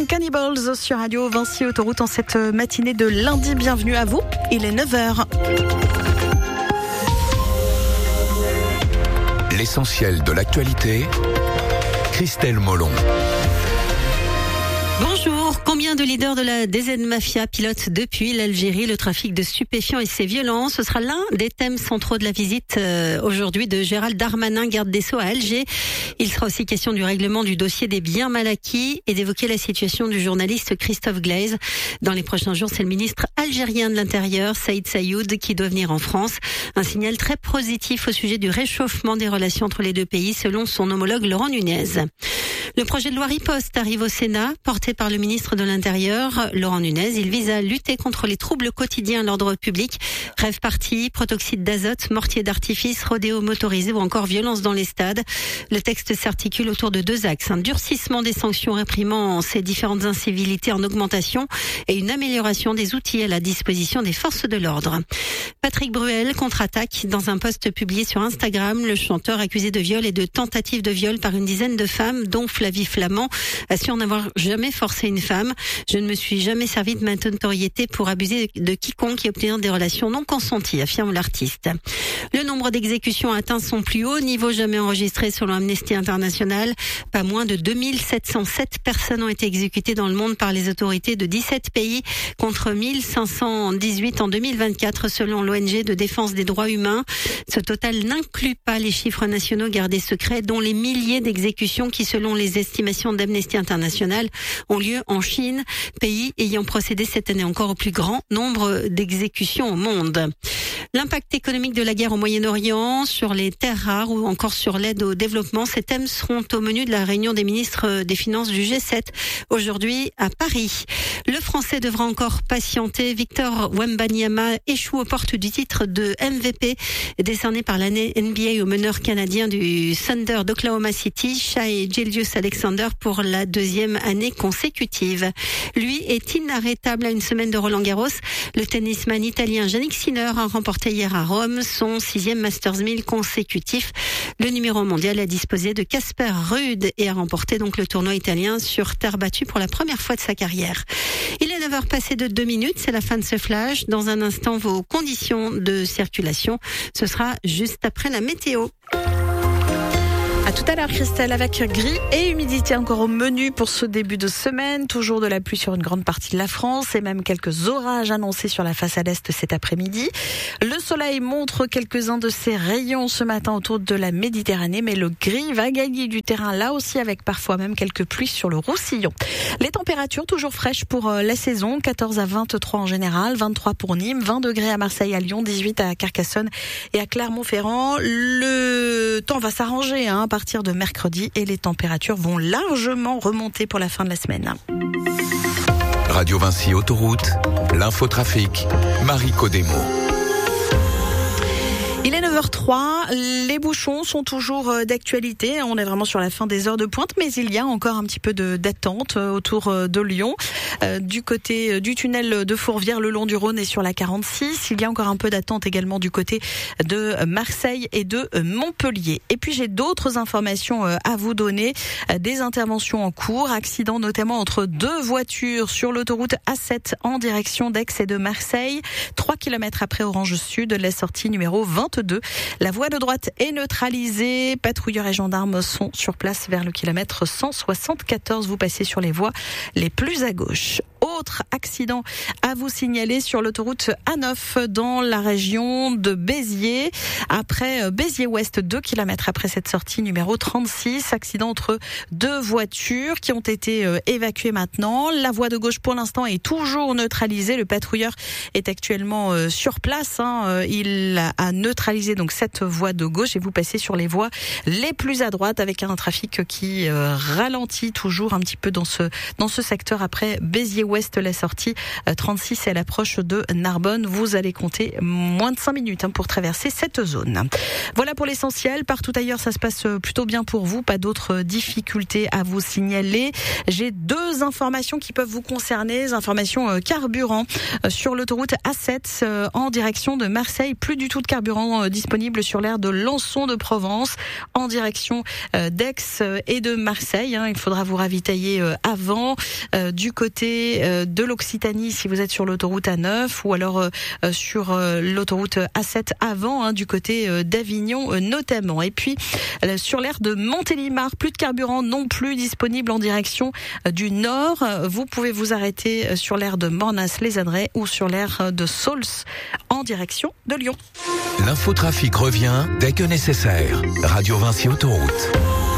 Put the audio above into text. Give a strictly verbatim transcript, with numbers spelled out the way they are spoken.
American Cannibals sur Radio Vinci Autoroute en cette matinée de lundi. Bienvenue à vous, il est neuf heures. L'essentiel de l'actualité, Christelle Molon. Bonjour. Combien de leaders de la D Z Mafia pilotent depuis l'Algérie le trafic de stupéfiants et ses violences? Ce sera l'un des thèmes centraux de la visite euh, aujourd'hui de Gérald Darmanin, garde des Sceaux à Alger. Il sera aussi question du règlement du dossier des biens mal acquis et d'évoquer la situation du journaliste Christophe Glaise. Dans les prochains jours, c'est le ministre algérien de l'Intérieur, Saïd Saïoud, qui doit venir en France. Un signal très positif au sujet du réchauffement des relations entre les deux pays, selon son homologue Laurent Nunez. Le projet de loi Riposte arrive au Sénat, porté par le ministre de l'Intérieur, Laurent Nunez. Il vise à lutter contre les troubles quotidiens à l'ordre public, rave-party, protoxyde d'azote, mortier d'artifice, rodéo motorisé ou encore violence dans les stades. Le texte s'articule autour de deux axes. Un durcissement des sanctions réprimant ces différentes incivilités en augmentation et une amélioration des outils à la disposition des forces de l'ordre. Patrick Bruel contre-attaque dans un post publié sur Instagram. Le chanteur accusé de viol et de tentative de viol par une dizaine de femmes, dont Flavie Flamand, assure n'avoir jamais forcé une femme. Je ne me suis jamais servi de ma notoriété pour abuser de quiconque et obtenir des relations non consenties, affirme l'artiste. Le nombre d'exécutions a atteint son plus haut niveau jamais enregistré selon Amnesty International. Pas moins de deux mille sept cent sept personnes ont été exécutées dans le monde par les autorités de dix-sept pays contre mille cinq cent dix-huit en deux mille vingt-quatre selon l'O N G de défense des droits humains. Ce total n'inclut pas les chiffres nationaux gardés secrets, dont les milliers d'exécutions qui, selon les estimations d'Amnesty International, ont lieu en Chine, pays ayant procédé cette année encore au plus grand nombre d'exécutions au monde. L'impact économique de la guerre au Moyen-Orient, sur les terres rares ou encore sur l'aide au développement, ces thèmes seront au menu de la réunion des ministres des Finances du G sept aujourd'hui à Paris. Le Français devra encore patienter. Victor Wembanyama échoue aux portes du titre de M V P décerné par l'année N B A au meneur canadien du Thunder d'Oklahoma City, Shai Gilgeous-Alexander, pour la deuxième année consécutive. Lui est inarrêtable à une semaine de Roland-Garros. Le tennisman italien Jannik Sinner a remporté hier à Rome son sixième Masters mille consécutif. Le numéro mondial a disposé de Casper Ruud et a remporté donc le tournoi italien sur terre battue pour la première fois de sa carrière. Il est neuf heures passées de deux minutes, c'est la fin de ce flash. Dans un instant, vos conditions de circulation, ce sera juste après la météo. À tout à l'heure, Christelle, avec gris et humidité encore au menu pour ce début de semaine. Toujours de la pluie sur une grande partie de la France et même quelques orages annoncés sur la façade est cet après-midi. Le soleil montre quelques-uns de ses rayons ce matin autour de la Méditerranée, mais le gris va gagner du terrain là aussi, avec parfois même quelques pluies sur le Roussillon. Les températures toujours fraîches pour la saison, quatorze à vingt-trois en général, vingt-trois pour Nîmes, vingt degrés à Marseille, à Lyon, dix-huit à Carcassonne et à Clermont-Ferrand. Le temps va s'arranger, hein, à partir de mercredi, et les températures vont largement remonter pour la fin de la semaine. Radio Vinci Autoroute, l'infotrafic, Marie Codemo. Il est neuf heures trois, les bouchons sont toujours d'actualité, on est vraiment sur la fin des heures de pointe, mais il y a encore un petit peu de, d'attente autour de Lyon. Euh, du côté du tunnel de Fourvière, le long du Rhône et sur la quarante-six, il y a encore un peu d'attente également du côté de Marseille et de Montpellier. Et puis j'ai d'autres informations à vous donner, des interventions en cours, accident notamment entre deux voitures sur l'autoroute A sept en direction d'Aix et de Marseille, trois kilomètres après Orange Sud, la sortie numéro vingt-deux. La voie de droite est neutralisée. Patrouilleurs et gendarmes sont sur place vers le kilomètre cent soixante-quatorze. Vous passez sur les voies les plus à gauche. Autre accident à vous signaler sur l'autoroute A neuf dans la région de Béziers. Après Béziers-Ouest, deux kilomètres après cette sortie numéro trente-six. Accident entre deux voitures qui ont été évacuées maintenant. La voie de gauche pour l'instant est toujours neutralisée. Le patrouilleur est actuellement sur place. Il a neutralisé donc cette voie de gauche et vous passez sur les voies les plus à droite avec un trafic qui ralentit toujours un petit peu dans ce, dans ce secteur après Béziers-Ouest. Est, la sortie trente-six à l'approche de Narbonne. Vous allez compter moins de cinq minutes pour traverser cette zone. Voilà pour l'essentiel. Partout ailleurs, ça se passe plutôt bien pour vous. Pas d'autres difficultés à vous signaler. J'ai deux informations qui peuvent vous concerner. Informations carburant sur l'autoroute A sept en direction de Marseille. Plus du tout de carburant disponible sur l'aire de Lançon de Provence en direction d'Aix et de Marseille. Il faudra vous ravitailler avant du côté de l'Occitanie si vous êtes sur l'autoroute A neuf ou alors sur l'autoroute A sept avant du côté d'Avignon notamment. Et puis sur l'aire de Montélimar, plus de carburant non plus disponible en direction du nord. Vous pouvez vous arrêter sur l'aire de Mornas-les-Adrets ou sur l'aire de Sauls en direction de Lyon. L'infotrafic revient dès que nécessaire. Radio Vinci Autoroute.